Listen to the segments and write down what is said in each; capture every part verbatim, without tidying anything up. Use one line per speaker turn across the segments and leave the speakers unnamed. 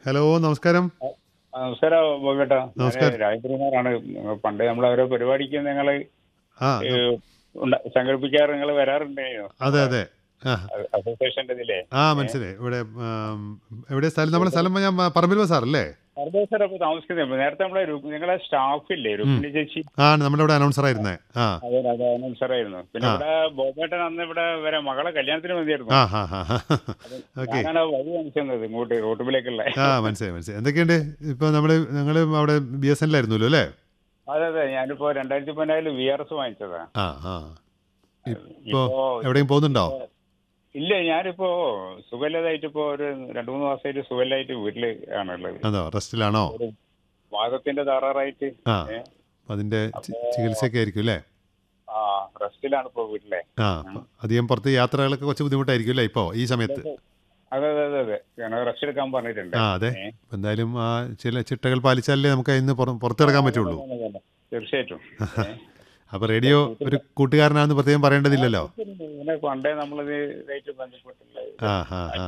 Hello, നമസ്കാരം.
ആ, നമസ്കാരം ബോബേട്ടാ. ഞാൻ
നമസ്കാരം.
രാജകുമാറാണ്. പണ്ട് നമ്മൾ ഓരോ പരിപാടിക്ക് നിങ്ങൾ
ആ, നം
സംഘടിപ്പിക്കാറ്, നിങ്ങൾ വരാറുണ്ട്
അതെ,
നമ്മളെ
അതെ. ആ,
അസോസിയേഷന്റെ ഇതിലെ.
ആ മനസ്സിലായി. ഇവിടെ ആം, എവിടെ സ്ഥലം? നമ്മുടെ സ്ഥലം ഞാൻ പ- പറമ്പിൽ ബസാറല്ലേ?
സർദേശരപ്പ് താമസിക്കുന്നത് നേരത്തെ നമ്മളെ രു- നിങ്ങളെ സ്റ്റാഫില്ലേ
ഉം.
രുക്മിണി ചേച്ചി?
ആ, നമ്മുടെ ഇവിടെ അനൗൺസറായിരുന്നേ. ആ,
അതെ അതെ അനൗൺസറായിരുന്നു. പിന്നെ
ആ,
ഇവിടെ ബോബേട്ടൻ അന്ന് ഇവിടെ വരെ മകളെ കല്യാണത്തിന് മതിയായിരുന്നു.
ആ, ഹാ, ഹാ, ഹാ. ഓക്കെ.
ഞാനാണ് ആ വഴി കാണിച്ചത് ഇങ്ങോട്ട് റോട്ടുമ്പിലേക്കുള്ള.
ആ, മനസ്സിലായി, മനസ്സിലായി. എന്തൊക്കെയുണ്ട്? ഇപ്പോൾ നമ്മൾ ഞങ്ങൾ അവിടെ ബി എസ് എനിലായിരുന്നല്ലോ അല്ലേ?
അതെ അതെ, ഞാനിപ്പോ രണ്ടായിരത്തി പതിനാലില് വി ആർ എസ് വാങ്ങിച്ചതാ.
ആ, ആ. ഇപ്പോൾ
ഇപ്പോ
എവിടെയും പോകുന്നുണ്ടോ?
ഇല്ല, ഞാനിപ്പോ സുഖമില്ലാതായിട്ട് ഇപ്പോ ഒരു രണ്ടു മൂന്ന് മാസമായിട്ട് സുഖമില്ലായിട്ട് വീട്ടില് ആണുള്ളത്.
അതോ, റെസ്റ്റിലാണോ?
ഒരു വാദത്തിന്റെ തകരാറായിട്ട്.
ആ,
ഏ,
അപ്പം അതിൻ്റെ ചി-
അപ്പോ
ചികിത്സയൊക്കെ ആയിരിക്കും അല്ലേ?
ആ റെസ്റ്റിലാണ് ഇപ്പോ വീട്ടിലെ.
ആ, അപ്പം അധികം പുറത്ത് യാത്രകളൊക്കെ കുറച്ച് ബുദ്ധിമുട്ടായിരിക്കും അല്ലേ ഇപ്പോൾ ഈ സമയത്ത്?
അതെ അതെ അതെ അതെ, കാരണം റെസ്റ്റ് എടുക്കാൻ പറഞ്ഞിട്ടുണ്ട്.
ആ, അതെ.
ഏ,
അപ്പം എന്തായാലും ആ ചില ചിട്ടകൾ പാലിച്ചാലേ നമുക്ക് ഇന്ന് പുറത്തിറങ്ങാൻ പറ്റുള്ളൂ.
അതെ, അതെ, അതെ. തീർച്ചയായിട്ടും. ഏ,
അപ്പോൾ റേഡിയോ ഒരു കൂട്ടുകാരനാണെന്ന് പ്രത്യേകം പറയേണ്ടതില്ലല്ലോ.
ഇങ്ങനെ പണ്ടേ നമ്മളിത് ഇതായിട്ട് ബന്ധപ്പെട്ടുള്ള
ആ, ആ, ആ.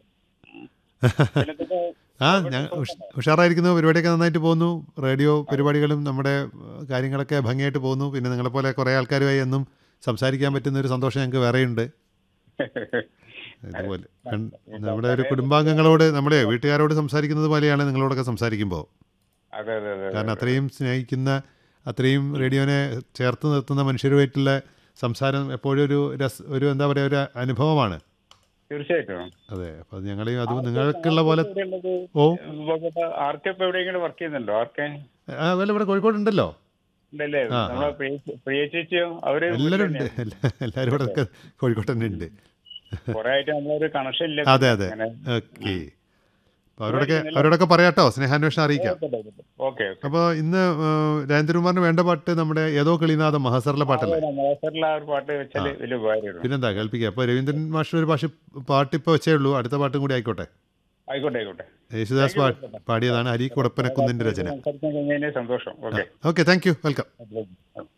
പിന്നെ ഇതൊക്കെ
ആ, ഞാൻ ഉഷ്- ഉഷാറായിരിക്കുന്നു. പരിപാടിയൊക്കെ നന്നായിട്ട് പോകുന്നു. റേഡിയോ പരിപാടികളും നമ്മുടെ ഏഹ്, കാര്യങ്ങളൊക്കെ ഭംഗിയായിട്ട് പോകുന്നു. പിന്നെ നിങ്ങളെപ്പോലെ കുറേ ആൾക്കാരുമായി എന്നും സംസാരിക്കാൻ പറ്റുന്ന ഒരു സന്തോഷം ഞങ്ങൾക്ക് വേറെയുണ്ട്. ഇതുപോലെ കൺ- നമ്മുടെ ഒരു കുടുംബാംഗങ്ങളോട്, നമ്മുടെ വീട്ടുകാരോട് സംസാരിക്കുന്നത് പോലെയാണ് നിങ്ങളോടൊക്കെ സംസാരിക്കുമ്പോൾ.
അതെ അതെ അതെ
കാരണം
അതെ.
അത്രയും സ്നേഹിക്കുന്ന, അത്രയും റേഡിയോനെ ചേർത്ത് നിർത്തുന്ന മനുഷ്യരുമായിട്ടുള്ള സംസാരം എപ്പോഴും ഒരു രസ ഒരു എന്താ പറയുക, ഒരു അനുഭവമാണ്.
തീർച്ചയായിട്ടും.
അതെ. അപ്പം അത് ഞങ്ങളെയും അത് നിങ്ങൾക്കുള്ള പോലെ.
എവിടെയുള്ളത്?
ഓ,
ആർക്കെ ഇപ്പൊ എവിടെയെങ്കിലും വർക്ക് ചെയ്യുന്നുണ്ടോ? ആർക്കെ
ആ, വല്ല ഇവിടെ കോഴിക്കോടുണ്ടല്ലോ.
ഉണ്ടല്ലേ?
ആ, ആ.
നമ്മളെ പ്രിയ പ്രിയ ചേച്ചിയോ അവര് വീട്ടിൽ
എല്ലാവരും ഉണ്ട്.
തന്നെയാണ്?
എല്ലാ- എല്ലാവരും ഇവിടെ ഒക്കെ കോഴിക്കോട്ട് തന്നെ ഉണ്ട്.
കുറെ ആയിട്ട് നമ്മളൊരു കണക്ഷൻ ഇല്ല.
അതെ, അതെ.
അങ്ങനെ.
ഓക്കെ. അപ്പോൾ അവരോടൊക്കെ അവരോടൊക്കെ പറയാട്ടോ, സ്നേഹാന്വേഷണം അറിയിക്കാം.
Okay okay.
അപ്പോൾ ഇന്ന് രാജേന്ദ്രകുമാറിന് വേണ്ട പാട്ട് നമ്മുടെ ഏതോ കിളിനാഥം മഹസറിലെ പാട്ടല്ലേ?
മലയാളത്തിലുള്ള ആ ഒരു പാട്ട് വെച്ചാൽ വലിയ ഉപകാരമായിരുന്നു.
പിന്നെന്താ കേൾപ്പിക്കുക. അപ്പോൾ രവീന്ദ്രൻ മാസ്റ്റർ ഒരു ഭാഷ പാട്ട് ഇപ്പോൾ വെച്ചേ ഉള്ളൂ. അടുത്ത പാട്ടും കൂടി ആയിക്കോട്ടെ.
ആയിക്കോട്ടെ ആയിക്കോട്ടെ.
യേശുദാസ് പാ പാടിയതാണ്. ഹരി കുടപ്പനക്കുന്നിൻ്റെ രചന.
സംസാരിക്കാൻ കഴിഞ്ഞതിന് സന്തോഷം. Okay
okay, thank you. Welcome.
Okay.